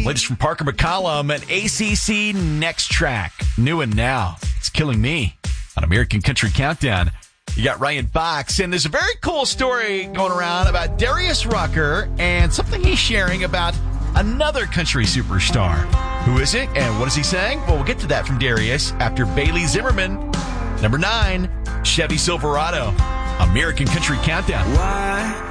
Latest from Parker McCollum at ACC Next Track. New and now. It's killing me on American Country Countdown. You got Ryan Fox, and there's a very cool story going around about Darius Rucker and something he's sharing about another country superstar. Who is it, and what is he saying? Well, we'll get to that from Darius after Bailey Zimmerman. Number 9, Chevy Silverado. American Country Countdown. Why?